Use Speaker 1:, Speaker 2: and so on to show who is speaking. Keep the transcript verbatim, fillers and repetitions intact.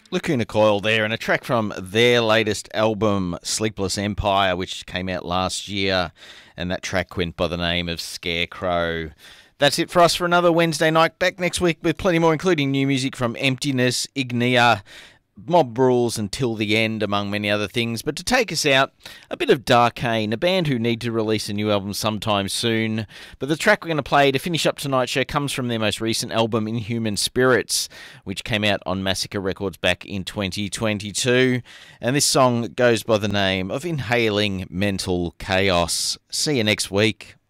Speaker 1: Lacuna Coil there, and a track from their latest album, Sleepless Empire, which came out last year, and that track went by the name of Scarecrow. That's it for us for another Wednesday night. Back next week with plenty more, including new music from Emptiness, Ignia, Mob Rules, Until the End, among many other things. But to take us out, a bit of Darkane, a band who need to release a new album sometime soon. But the track we're going to play to finish up tonight's show comes from their most recent album, Inhuman Spirits, which came out on Massacre Records back in twenty twenty-two. And this song goes by the name of Inhaling Mental Chaos. See you next week.